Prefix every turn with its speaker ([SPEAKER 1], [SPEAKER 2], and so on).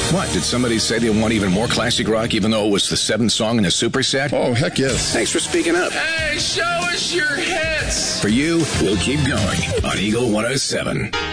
[SPEAKER 1] What, did somebody say they want even more classic rock even though it was the 7th song in a superset?
[SPEAKER 2] Oh, heck yes.
[SPEAKER 1] Thanks for speaking up.
[SPEAKER 3] Hey, show us your hits.
[SPEAKER 1] For you, we'll keep going on Eagle 107.